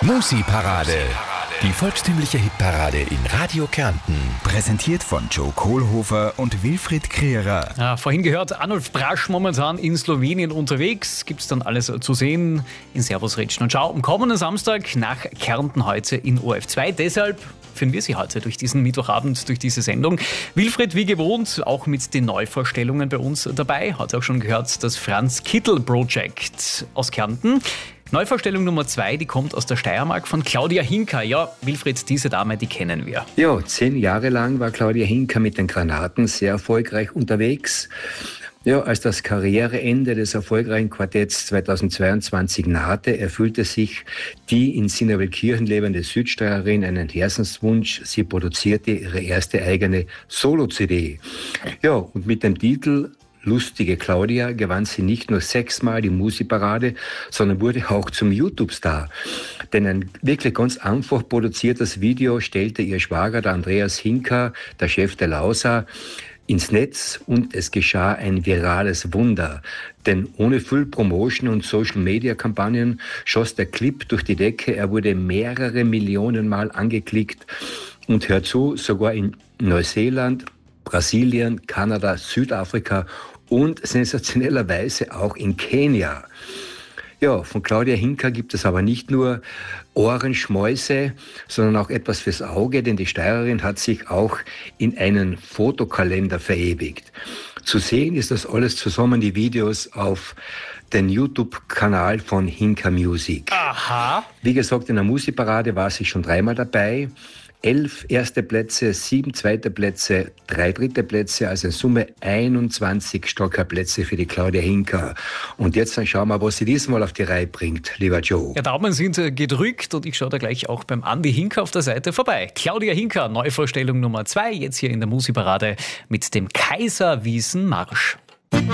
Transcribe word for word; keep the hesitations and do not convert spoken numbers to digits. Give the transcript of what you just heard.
Musi-Parade. Die volkstümliche Hitparade in Radio Kärnten. Präsentiert von Joe Kohlhofer und Wilfried Kreerer. Ja, vorhin gehört, Arnulf Brasch momentan in Slowenien unterwegs. Gibt's dann alles zu sehen in Servus, Rätschen und Schau am kommenden Samstag nach Kärnten heute in O R F zwei. Deshalb führen wir Sie heute durch diesen Mittwochabend, durch diese Sendung. Wilfried, wie gewohnt, auch mit den Neuvorstellungen bei uns dabei. Hat auch schon gehört, das Franz Kittel Project aus Kärnten. Neuvorstellung Nummer zwei, die kommt aus der Steiermark von Claudia Hinka. Ja, Wilfried, diese Dame, die kennen wir. Ja, zehn Jahre lang war Claudia Hinka mit den Granaten sehr erfolgreich unterwegs. Ja, als das Karriereende des erfolgreichen Quartetts zweitausendzweiundzwanzig nahte, erfüllte sich die in Sinawelkirchen lebende Südsteirerin einen Herzenswunsch. Sie produzierte ihre erste eigene Solo-C D. Ja, und mit dem Titel Lustige Claudia gewann sie nicht nur sechsmal die Musi-Parade, sondern wurde auch zum YouTube-Star. Denn ein wirklich ganz einfach produziertes Video stellte ihr Schwager, der Andreas Hinka, der Chef der Lausa, ins Netz und es geschah ein virales Wunder. Denn ohne Full Promotion und Social-Media-Kampagnen schoss der Clip durch die Decke. Er wurde mehrere Millionen Mal angeklickt und hört zu, sogar in Neuseeland, Brasilien, Kanada, Südafrika und sensationellerweise auch in Kenia. Ja, von Claudia Hinka gibt es aber nicht nur Ohrenschmäuse, sondern auch etwas fürs Auge, denn die Steirerin hat sich auch in einen Fotokalender verewigt. Zu sehen ist das alles zusammen, die Videos auf den YouTube-Kanal von Hinka Music. Aha. Wie gesagt, in der Musi-Parade war sie schon dreimal dabei. Elf erste Plätze, sieben zweite Plätze, drei dritte Plätze, also in Summe einundzwanzig Stockerplätze für die Claudia Hinka. Und jetzt dann schauen wir, was sie diesmal auf die Reihe bringt, lieber Joe. Ja, Daumen sind gedrückt und ich schaue da gleich auch beim Andi Hinka auf der Seite vorbei. Claudia Hinka, Neuvorstellung Nummer zwei, jetzt hier in der Musi-Parade mit dem Kaiserwiesenmarsch.